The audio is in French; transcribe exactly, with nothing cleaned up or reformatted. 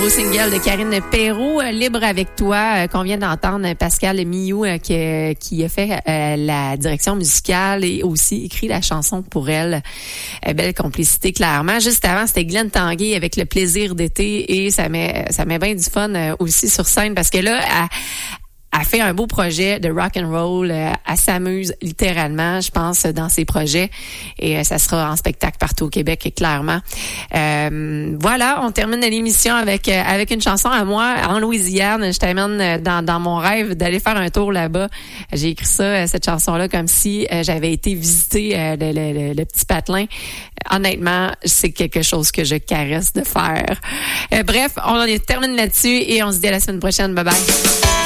nouveau single de Karine Perrault, euh, Libre avec toi, euh, qu'on vient d'entendre. Pascal Miou euh, qui, qui a fait euh, la direction musicale et aussi écrit la chanson pour elle. Euh, belle complicité, clairement. Juste avant, c'était Glenn Tanguay avec Le plaisir d'été et ça met ça met bien du fun euh, aussi sur scène parce que là, elle, elle fait un beau projet de rock and roll. Euh, elle s'amuse littéralement, je pense, dans ses projets. Et euh, ça sera en spectacle partout au Québec, et clairement. Euh, voilà, on termine l'émission avec euh, avec une chanson à moi en Louisiane. Je t'amène dans dans mon rêve d'aller faire un tour là-bas. J'ai écrit ça, cette chanson-là, comme si euh, j'avais été visiter euh, le, le, le, le petit patelin. Honnêtement, c'est quelque chose que je caresse de faire. Euh, bref, on termine là-dessus et on se dit à la semaine prochaine. Bye bye.